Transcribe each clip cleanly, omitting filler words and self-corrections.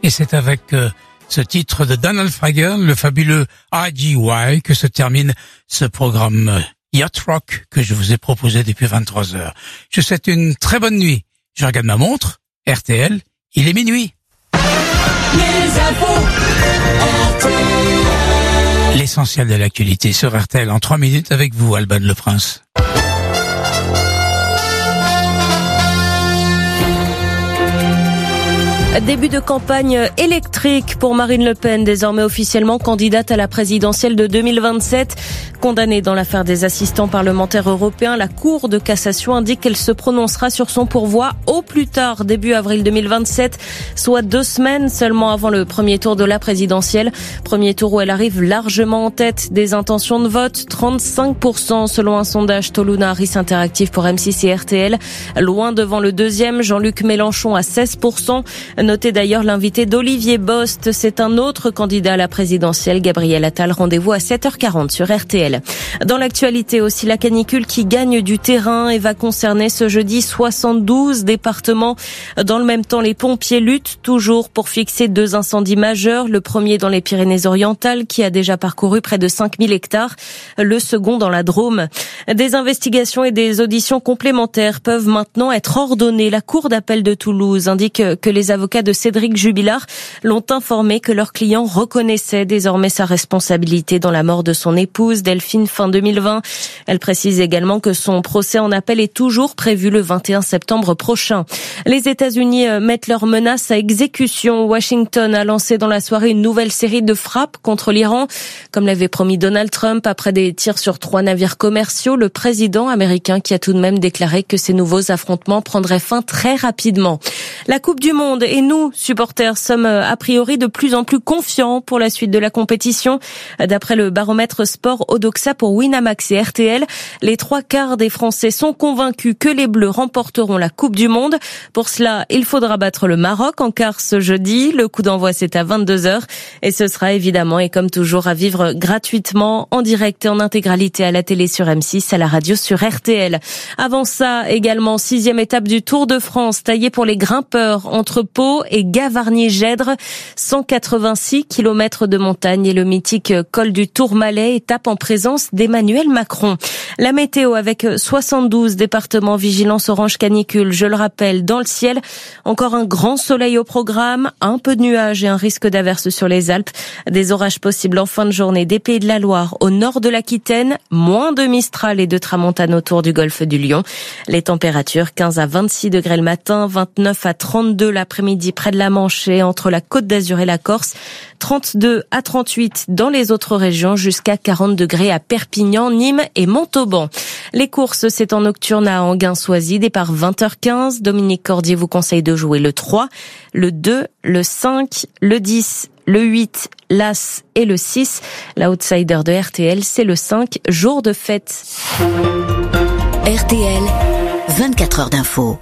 Et c'est avec ce titre de Donald Fagen, le fabuleux IGY, que se termine ce programme Yacht Rock que je vous ai proposé depuis 23 heures. Je vous souhaite une très bonne nuit. Je regarde ma montre, RTL, il est minuit. Les infos RTL. L'essentiel de l'actualité sur RTL en 3 minutes avec vous, Alban Le Prince. Début de campagne électrique pour Marine Le Pen, désormais officiellement candidate à la présidentielle de 2027. Condamnée dans l'affaire des assistants parlementaires européens, la Cour de cassation indique qu'elle se prononcera sur son pourvoi au plus tard début avril 2027, soit 2 semaines seulement avant le premier tour de la présidentielle. Premier tour où elle arrive largement en tête des intentions de vote, 35% selon un sondage Toluna Harris Interactive pour M6 et RTL. Loin devant le deuxième, Jean-Luc Mélenchon à 16%. Notez d'ailleurs l'invité d'Olivier Bost, c'est un autre candidat à la présidentielle, Gabriel Attal. Rendez-vous à 7h40 sur RTL. Dans l'actualité aussi, la canicule qui gagne du terrain et va concerner ce jeudi 72 départements. Dans le même temps, les pompiers luttent toujours pour fixer 2 incendies majeurs. Le premier dans les Pyrénées-Orientales qui a déjà parcouru près de 5000 hectares. Le second dans la Drôme. Des investigations et des auditions complémentaires peuvent maintenant être ordonnées. La Cour d'appel de Toulouse indique que les avocats de Cédric Jubilard l'ont informé que leur client reconnaissait désormais sa responsabilité dans la mort de son épouse Delphine fin 2020. Elle précise également que son procès en appel est toujours prévu le 21 septembre prochain. Les États-Unis mettent leurs menaces à exécution. Washington a lancé dans la soirée une nouvelle série de frappes contre l'Iran. Comme l'avait promis Donald Trump après des tirs sur 3 navires commerciaux, le président américain qui a tout de même déclaré que ces nouveaux affrontements prendraient fin très rapidement. La Coupe du Monde et nous, supporters, sommes a priori de plus en plus confiants pour la suite de la compétition. D'après le baromètre sport Odoxa pour Winamax et RTL, les 3/4 des Français sont convaincus que les Bleus remporteront la Coupe du Monde. Pour cela, il faudra battre le Maroc en quart ce jeudi. Le coup d'envoi, c'est à 22h. Et ce sera évidemment, et comme toujours, à vivre gratuitement, en direct et en intégralité à la télé sur M6, à la radio sur RTL. Avant ça, également, 6e étape du Tour de France, taillée pour les grimpeurs entre Pau et Gavarnie-Gèdre. 186 km de montagne et le mythique col du Tourmalet, étape en présence d'Emmanuel Macron. La météo avec 72 départements vigilance orange canicule. Je le rappelle, dans le ciel, encore un grand soleil au programme, un peu de nuages et un risque d'averse sur les Alpes. Des orages possibles en fin de journée des Pays de la Loire au nord de l'Aquitaine, moins de Mistral et de Tramontane autour du golfe du Lion. Les températures 15 à 26 degrés le matin, 29 à 32 l'après-midi près de la Manche et entre la Côte d'Azur et la Corse, 32 à 38 dans les autres régions, jusqu'à 40 degrés à Perpignan, Nîmes et Montauban. Les courses, c'est en nocturne à Anguin-Soisy, départ 20h15. Dominique Cordier vous conseille de jouer le 3, le 2, le 5, le 10, le 8, l'As et le 6. L'outsider de RTL, c'est le 5, jour de fête. RTL, 24 heures d'info.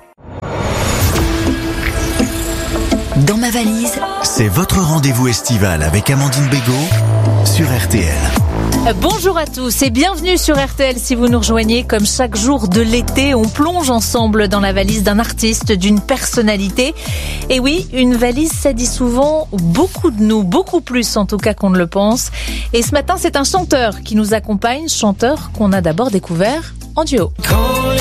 Dans ma valise, c'est votre rendez-vous estival avec Amandine Bégaud sur RTL. Bonjour à tous et bienvenue sur RTL si vous nous rejoignez. Comme chaque jour de l'été, on plonge ensemble dans la valise d'un artiste, d'une personnalité. Et oui, une valise, ça dit souvent beaucoup de nous, beaucoup plus en tout cas qu'on ne le pense. Et ce matin, c'est un chanteur qui nous accompagne, chanteur qu'on a d'abord découvert en duo. Quand